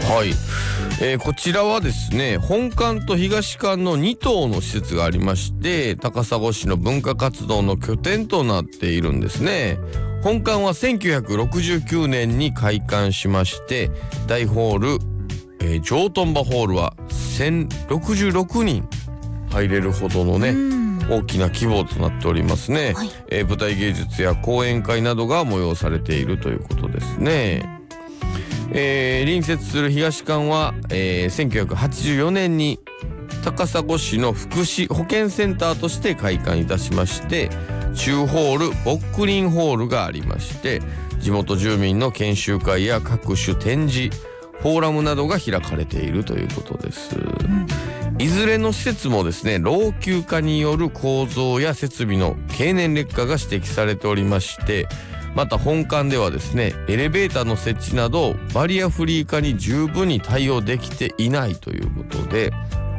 はい、こちらはですね、本館と東館の2棟の施設がありまして、高砂市の文化活動の拠点となっているんですね。本館は1969年に開館しまして、大ホール、上トンバホールは1066人入れるほどのね、大きな規模となっておりますね。 はい、 舞台芸術や講演会などが催されているということですね。隣接する東館は、1984年に高砂市の福祉保健センターとして開館いたしまして、中ホールボックリンホールがありまして、地元住民の研修会や各種展示フォーラムなどが開かれているということです。いずれの施設もですね、老朽化による構造や設備の経年劣化が指摘されておりまして、また本館ではですね、エレベーターの設置などバリアフリー化に十分に対応できていないということで、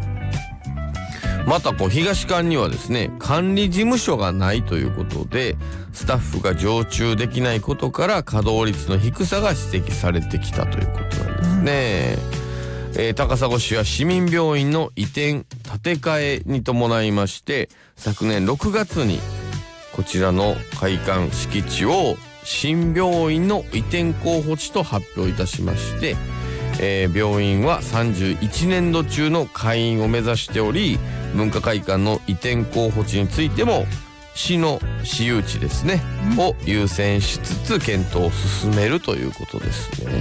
また東館にはですね、管理事務所がないということで、スタッフが常駐できないことから稼働率の低さが指摘されてきたということなんですね。高砂市は市民病院の移転建て替えに伴いまして、昨年6月にこちらの会館敷地を新病院の移転候補地と発表いたしまして、病院は31年度中の開院を目指しており、文化会館の移転候補地についても市の私有地ですね、を優先しつつ検討を進めるということですね。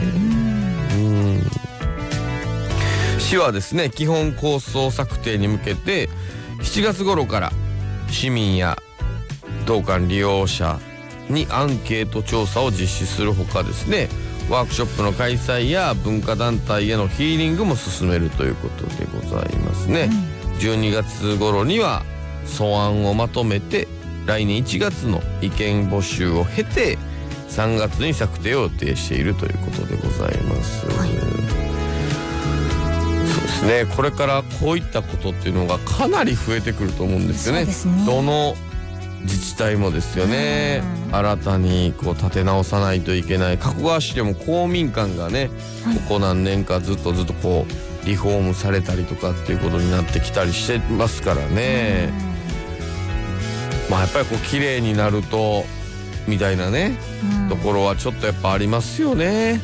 市はですね、基本構想策定に向けて7月頃から市民や当館利用者にアンケート調査を実施するほかですね、ワークショップの開催や文化団体へのヒーリングも進めるということでございますね。12月頃には素案をまとめて、来年1月の意見募集を経て3月に策定を予定しているということでございます。そうですね、これからこういったことっていうのがかなり増えてくると思うんですよね。どの自治体もですよね、新たに立て直さないといけない。加古川市でも公民館がね、ここ何年かずっとリフォームされたりとかっていうことになってきたりしてますからね。やっぱり綺麗になるとみたいなね、ところはちょっとやっぱありますよね。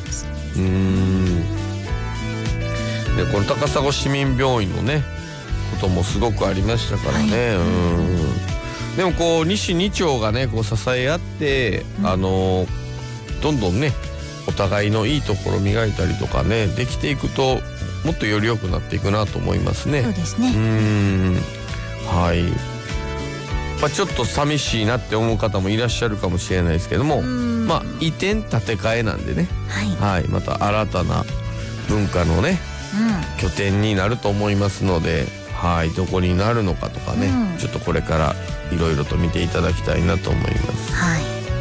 でこの高砂市民病院のねこともすごくありましたからね。でも西2町がね支え合って、どんどんねお互いのいいところ磨いたりとかねできていくと、もっとより良くなっていくなと思いますね。 そうですね。 はい。ちょっと寂しいなって思う方もいらっしゃるかもしれないですけども、移転建て替えなんでね、はい、また新たな文化のね、拠点になると思いますので、はい、どこになるのかとかね、ちょっとこれからいろいろと見ていただきたいなと思います。 はい。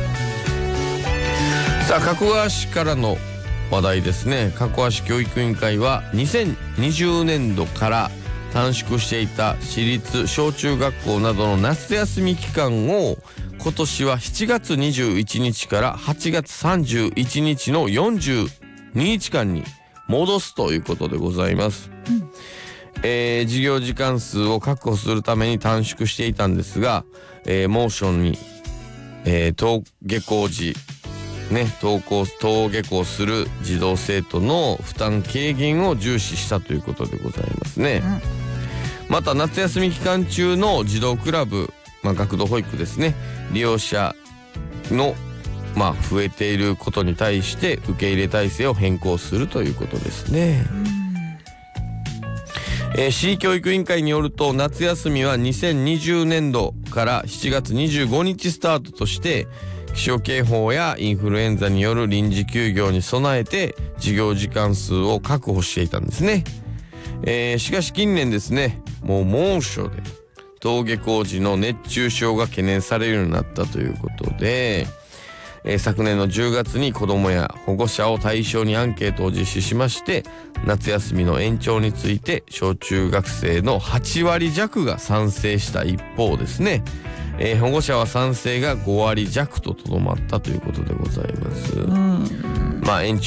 さあ、加古川市からの話題ですね。加古川市教育委員会は2020年度から短縮していた私立小中学校などの夏休み期間を今年は7月21日から8月31日の42日間に戻すということでございます。授業時間数を確保するために短縮していたんですが、モーションに、登下校時登下校する児童生徒の負担軽減を重視したということでございますね。また夏休み期間中の児童クラブ、学童保育ですね、利用者の増えていることに対して受け入れ体制を変更するということですね。市教育委員会によると、夏休みは2020年度から7月25日スタートとして、気象警報やインフルエンザによる臨時休業に備えて授業時間数を確保していたんですね。しかし近年ですね、もう猛暑で登下校時の熱中症が懸念されるようになったということで、昨年の10月に子どもや保護者を対象にアンケートを実施しまして、夏休みの延長について小中学生の8割弱が賛成した一方ですね、保護者は賛成が5割弱ととどまったということでございます。延長